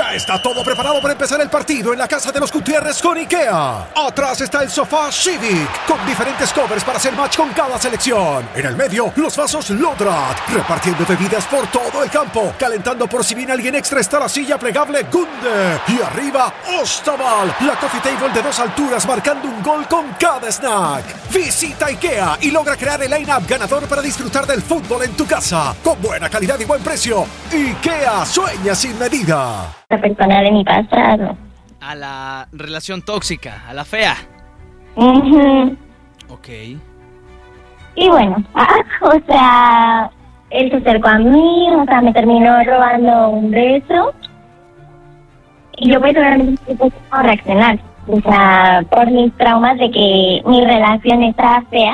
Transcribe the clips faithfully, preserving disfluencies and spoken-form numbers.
Ya está todo preparado para empezar el partido en la casa de los Gutiérrez con IKEA. Atrás está el sofá Civic, con diferentes covers para hacer match con cada selección. En el medio, los vasos Lodrat, repartiendo bebidas por todo el campo. Calentando por si viene alguien extra está la silla plegable Gunde. Y arriba, Ostaval, la coffee table de dos alturas marcando un gol con cada snack. Visita IKEA y logra crear el line-up ganador para disfrutar del fútbol en tu casa. Con buena calidad y buen precio. IKEA, sueña sin medida. La persona de mi pasado. A la relación tóxica, a la fea. Uh-huh. Ok. Y bueno, o sea, él se acercó a mí, o sea, me terminó robando un beso. Y yo pues realmente no sé cómo reaccionar. O sea, por mis traumas de que mi relación estaba fea.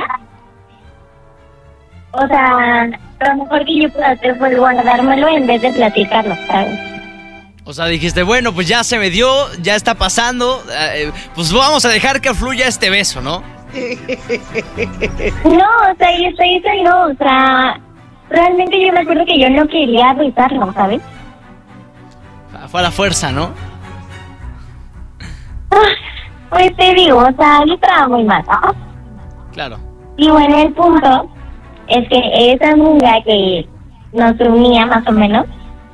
O sea, lo mejor que yo pude hacer fue guardármelo en vez de platicarlo, ¿sabes? O sea, dijiste, bueno, pues ya se me dio, ya está pasando, eh, pues vamos a dejar que fluya este beso, ¿no? No, o sea, yo estoy eso y no, o sea, realmente yo me acuerdo que yo no quería besarlo, ¿sabes? Fue a la fuerza, ¿no? Pues te digo, o sea, yo estaba muy mal, ¿no? Claro. Y bueno, el punto es que esa amiga que nos unía más o menos,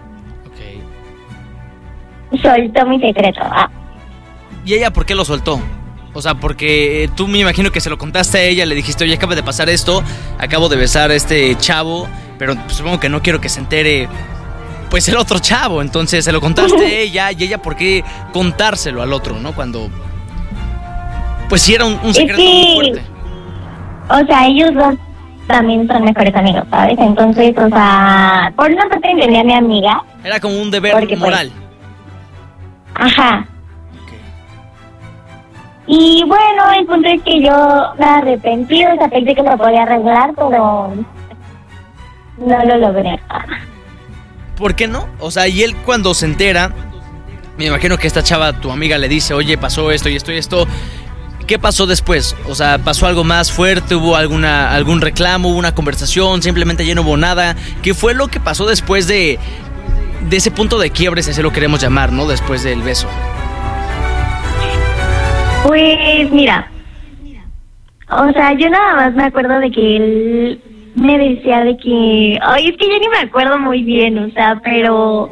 soltó mi secreto. Ah. ¿Y ella por qué lo soltó? O sea, porque tú me imagino que se lo contaste a ella, le dijiste, oye, acaba de pasar esto, acabo de besar a este chavo, pero pues, supongo que no quiero que se entere, pues, el otro chavo. Entonces se lo contaste a ella, y ella por qué contárselo al otro, ¿no? Cuando, pues, sí era un, un secreto es que, muy fuerte. O sea, ellos dos también son mejores amigos, ¿sabes? Entonces, o sea, por una parte entendía a mi amiga. Era como un deber porque, moral. Pues, ajá. Okay. Y bueno, el punto es que yo me arrepentí, o sea, pensé que lo podía arreglar, pero no lo logré. ¿Por qué no? O sea, y él cuando se entera, me imagino que esta chava, tu amiga, le dice, oye, pasó esto y esto y esto. ¿Qué pasó después? O sea, ¿pasó algo más fuerte? ¿Hubo alguna algún reclamo? ¿Hubo una conversación? ¿Simplemente ya no hubo nada? ¿Qué fue lo que pasó después de... de ese punto de quiebre, si así lo queremos llamar, ¿no? Después del beso. Pues mira, o sea, yo nada más me acuerdo de que él me decía de que, ay, es que yo ni me acuerdo muy bien, o sea, pero,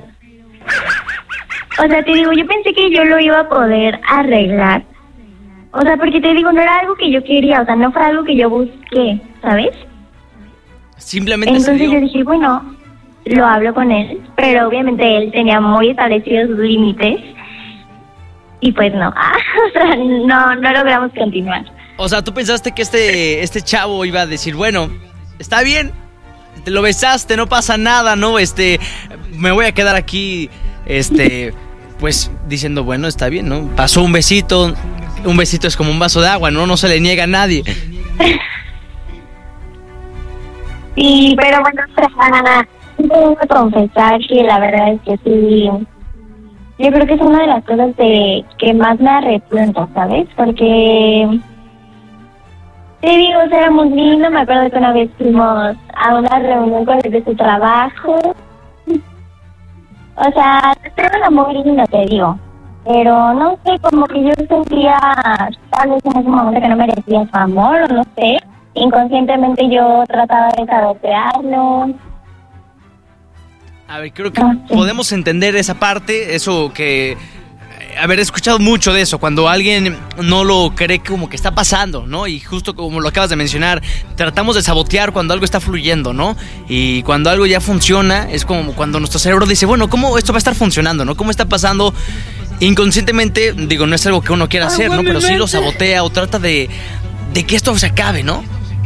o sea, te digo, yo pensé que yo lo iba a poder arreglar, o sea, porque te digo, no era algo que yo quería, o sea, no fue algo que yo busqué, ¿sabes? Simplemente entonces yo dije, bueno, lo hablo con él, pero obviamente él tenía muy establecidos sus límites y pues no, ah, o sea, no, no logramos continuar. O sea, tú pensaste que este, este chavo iba a decir, bueno, está bien, te lo besaste, no pasa nada, ¿no? Este, me voy a quedar aquí, este, pues diciendo, bueno, está bien, ¿no? Pasó un besito, un besito es como un vaso de agua, ¿no? No se le niega a nadie. Sí, pero bueno, tengo que confesar que la verdad es que sí, yo creo que es una de las cosas de que más me arrepiento, ¿sabes? Porque, te digo, o sea, era muy lindo, me acuerdo que una vez fuimos a una reunión con el de su trabajo, o sea, era muy lindo, te digo, pero no sé, como que yo sentía tal vez en ese momento que no merecía su amor, o no sé, inconscientemente yo trataba de sabotearlo. A ver, creo que podemos entender esa parte, eso que... Haber escuchado mucho de eso, cuando alguien no lo cree como que está pasando, ¿no? Y justo como lo acabas de mencionar, tratamos de sabotear cuando algo está fluyendo, ¿no? Y cuando algo ya funciona, es como cuando nuestro cerebro dice, bueno, ¿cómo esto va a estar funcionando, no? ¿Cómo está pasando? Inconscientemente, digo, no es algo que uno quiera hacer, ¿no? Pero sí lo sabotea o trata de, de que esto se acabe, ¿no?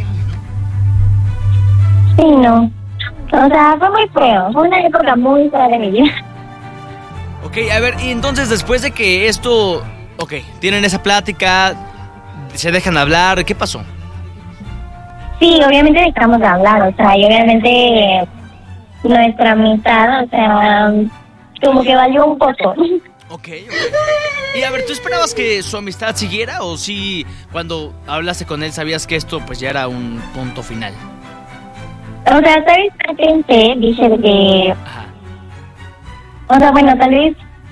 Sí, no. O sea, fue muy feo. Fue una época muy fea de mi vida. Ok, a ver, y entonces después de que esto... Ok, tienen esa plática, se dejan hablar, ¿qué pasó? Sí, obviamente dejamos de hablar, o sea, y obviamente nuestra amistad, o sea, como que valió un poco. Ok, ok. Y a ver, ¿tú esperabas que su amistad siguiera o sí, cuando hablaste con él, sabías que esto pues ya era un punto final? O sea, ¿sabes qué pensé? Dije que... Ajá. O sea, bueno, tal vez